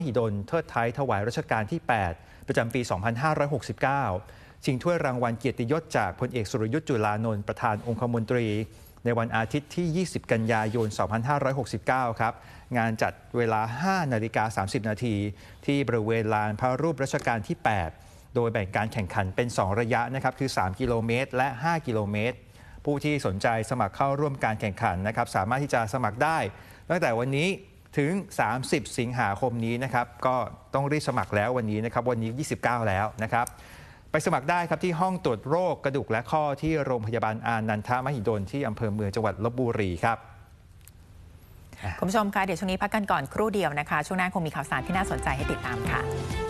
หิดลเทิดไทยถวายรัชกาลที่ 8 ประจำปี 2569 ชิงถ้วยรางวัลเกียรติยศจากพลเอกสุรยุทธ์จุลานนท์ประธานองคมนตรีในวันอาทิตย์ที่ 20 กันยายน 2569 ครับงานจัดเวลา 5:30 นาทีที่บริเวณลานพระรูปรัชกาลที่ 8 โดยแบ่งการแข่งขันเป็น 2 ระยะนะครับคือ 3 กิโลเมตรและ 5 กิโลเมตรผู้ที่สนใจสมัครเข้าร่วมการแข่งขันนะครับสามารถที่จะสมัครได้ตั้งแต่วันนี้ถึง 30 สิงหาคมนี้นะครับก็ต้องรีบสมัครแล้ววันนี้นะครับวันนี้ 29 แล้วนะครับไปสมัครได้ครับที่ห้องตรวจโรคกระดูกและข้อที่โรงพยาบาลอานันทมหิดลที่อำเภอเมืองจังหวัดลพบุรีครับคุณผู้ชมคะเดี๋ยวช่วงนี้พักกันก่อนครู่เดียวนะคะช่วงหน้าคงมีข่าวสารที่น่าสนใจให้ติดตามค่ะ